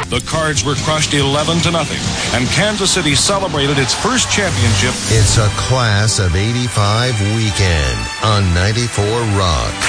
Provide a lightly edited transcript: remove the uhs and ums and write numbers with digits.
The Cards were crushed 11-0, and Kansas City celebrated its first championship. It's a Class of 85 weekend on 94 Rock.